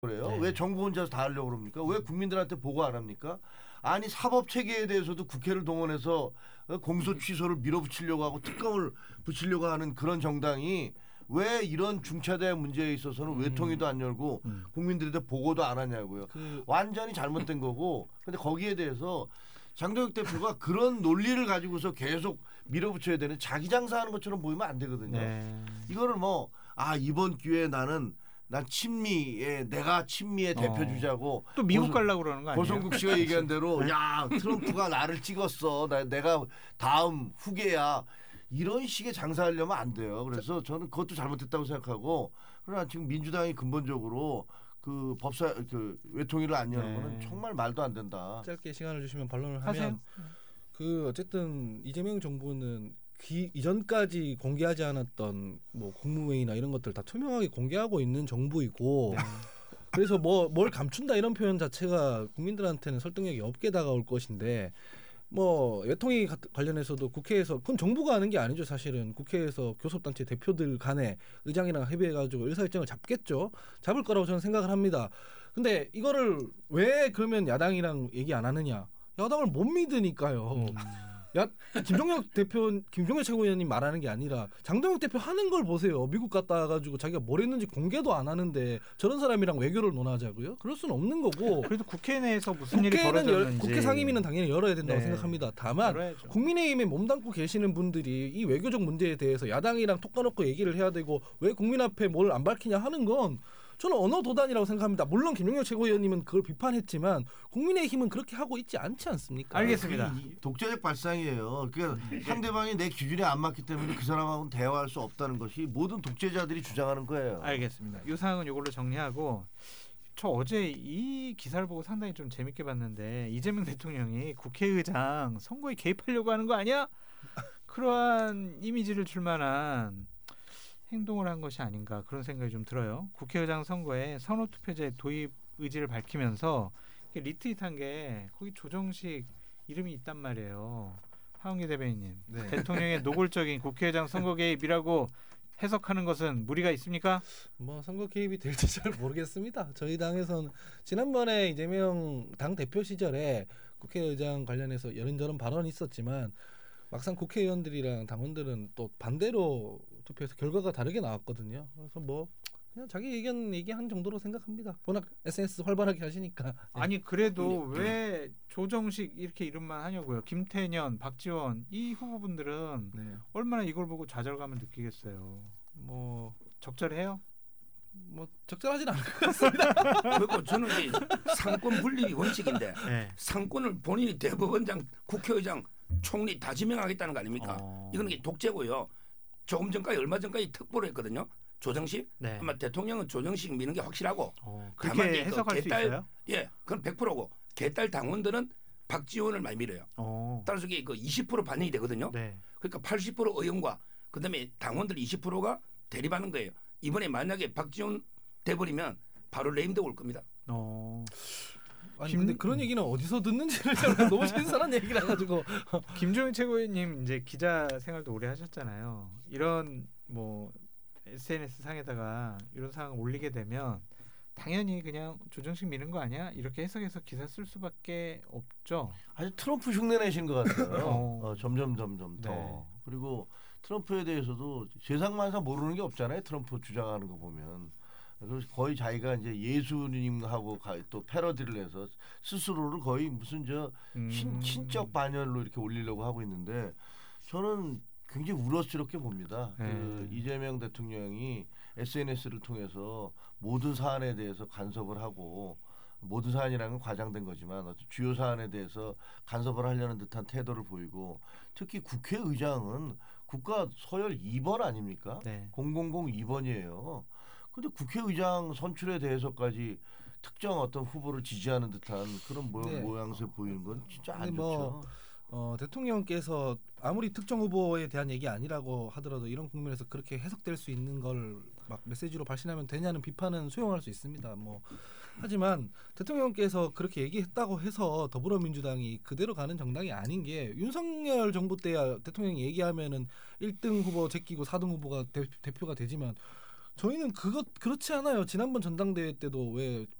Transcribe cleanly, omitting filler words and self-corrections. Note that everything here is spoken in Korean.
그래요? 네. 왜 정부 혼자서 다 하려고 그럽니까? 왜 국민들한테 보고 안 합니까? 아니 사법 체계에 대해서도 국회를 동원해서 공소 취소를 밀어붙이려고 하고 특검을 붙이려고 하는 그런 정당이 왜 이런 중차대한 문제에 있어서는 외통위도 안 열고 국민들한테 보고도 안 하냐고요. 완전히 잘못된 거고. 근데 거기에 대해서 장동혁 대표가 그런 논리를 가지고서 계속 밀어붙여야 되는 자기 장사하는 것처럼 보이면 안 되거든요. 네. 이거를 이번 기회에 난 내가 친미의 대표 주자고 또 미국 가려고 그러는 거 아니에요? 고성국 씨가 얘기한 대로 야 트럼프가 나를 찍었어. 내가 다음 후계야. 이런 식의 장사하려면 안 돼요. 그래서 저는 그것도 잘못했다고 생각하고 그러나 지금 민주당이 근본적으로 그 외통위를 안 여는 거는 정말 말도 안 된다. 짧게 시간을 주시면 반론을 하면 어쨌든 이재명 정부는 이전까지 공개하지 않았던 뭐 국무회의나 이런 것들 다 투명하게 공개하고 있는 정부이고 그래서 뭘 감춘다 이런 표현 자체가 국민들한테는 설득력이 없게 다가올 것인데 뭐 외통위 관련해서도 국회에서 그건 정부가 하는 게 아니죠. 사실은 국회에서 교섭단체 대표들 간에 의장이랑 협의해가지고 의사일정을 잡겠죠. 잡을 거라고 저는 생각을 합니다. 근데 이거를 왜 그러면 야당이랑 얘기 안 하느냐. 야당을 못 믿으니까요. 김종혁 최고위원님 말하는 게 아니라 장동혁 대표 하는 걸 보세요. 미국 갔다 와가지고 자기가 뭘 했는지 공개도 안 하는데 저런 사람이랑 외교를 논하자고요? 그럴 수는 없는 거고. 그래도 국회 내에서 무슨 일이 벌어졌는지. 국회 상임위는 당연히 열어야 된다고 생각합니다. 다만 열어야죠. 국민의힘에 몸담고 계시는 분들이 이 외교적 문제에 대해서 야당이랑 톡 까놓고 얘기를 해야 되고 왜 국민 앞에 뭘 안 밝히냐 하는 건 저는 언어 도단이라고 생각합니다. 물론 김용혁 최고위원님은 그걸 비판했지만 국민의힘은 그렇게 하고 있지 않지 않습니까? 알겠습니다. 독재적 발상이에요. 그러니까 상대방이 내 기준에 안 맞기 때문에 그 사람하고는 대화할 수 없다는 것이 모든 독재자들이 주장하는 거예요. 알겠습니다. 이 사항은 이걸로 정리하고 저 어제 이 기사를 보고 상당히 좀 재밌게 봤는데 이재명 대통령이 국회의장 선거에 개입하려고 하는 거 아니야? 그러한 이미지를 줄 만한 행동을 한 것이 아닌가 그런 생각이 좀 들어요. 국회의장 선거에 선호투표제 도입 의지를 밝히면서 리트윗한 게 거기 조정식 이름이 있단 말이에요. 하은기 대변인님. 네. 대통령의 노골적인 국회의장 선거 개입이라고 해석하는 것은 무리가 있습니까? 뭐 선거 개입이 될지 잘 모르겠습니다. 저희 당에서는 지난번에 이재명 당 대표 시절에 국회의장 관련해서 이런저런 발언이 있었지만 막상 국회의원들이랑 당원들은 또 반대로 투표해서 결과가 다르게 나왔거든요. 그래서 뭐 그냥 자기 의견 얘기한 정도로 생각합니다. 워낙 SNS 활발하게 하시니까. 아니 그래도 왜 조정식 이렇게 이름만 하냐고요. 김태년, 박지원 이 후보분들은 얼마나 이걸 보고 좌절감을 느끼겠어요. 뭐 적절해요? 뭐 적절하진 않을 것 같습니다. 그리고 저는 이 상권 분립이 원칙인데 상권을 본인이 대법원장, 국회의장, 총리 다 지명하겠다는 거 아닙니까? 이거는 독재고요. 조금 전까지 얼마 전까지 특보를 했거든요. 조정식 아마 대통령은 조정식 미는 게 확실하고 그렇게 해석할 수 있어요? 예, 그건 100%고 개딸 당원들은 박지원을 많이 밀어요. 따라서 이게 그 20% 반영이 되거든요. 그러니까 80% 의원과 그다음에 당원들 20%가 대립하는 거예요. 이번에 만약에 박지원 돼버리면 바로 레임드 올 겁니다. 아니 근데 그런 얘기는 어디서 듣는지를 잘 너무 신선한 얘기를 해가지고 김종인 최고위원님 이제 기자 생활도 오래 하셨잖아요. 이런 뭐 SNS 상에다가 이런 상황 올리게 되면 당연히 그냥 조정식 미는 거 아니야? 이렇게 해석해서 기사 쓸 수밖에 없죠. 아주 트럼프 흉내내신 것 같아요. 점점 더. 그리고 트럼프에 대해서도 세상만사 모르는 게 없잖아요. 트럼프 주장하는 거 보면. 그래서 거의 자기가 이제 예수님하고 또 패러디를 해서 스스로를 거의 무슨 신적 반열로 이렇게 올리려고 하고 있는데 저는 굉장히 우러스럽게 봅니다. 그 이재명 대통령이 SNS를 통해서 모든 사안에 대해서 간섭을 하고 모든 사안이라는 건 과장된 거지만 어떤 주요 사안에 대해서 간섭을 하려는 듯한 태도를 보이고 특히 국회의장은 국가 서열 2번 아닙니까? 0002번이에요. 근데 국회의장 선출에 대해서까지 특정 어떤 후보를 지지하는 듯한 그런 모양새 보이는 건 진짜 안 좋죠. 대통령께서 아무리 특정 후보에 대한 얘기 아니라고 하더라도 이런 국면에서 그렇게 해석될 수 있는 걸 막 메시지로 발신하면 되냐는 비판은 수용할 수 있습니다. 하지만 대통령께서 그렇게 얘기했다고 해서 더불어민주당이 그대로 가는 정당이 아닌 게 윤석열 정부 때야 대통령이 얘기하면은 1등 후보 제끼고 4등 후보가 대표가 되지만 저희는 그렇지 않아요. 지난번 전당대회 때도 왜